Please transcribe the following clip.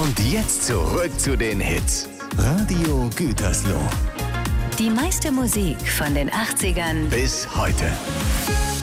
Und jetzt zurück zu den Hits. Radio Gütersloh. Die meiste Musik von den 80ern Bis heute.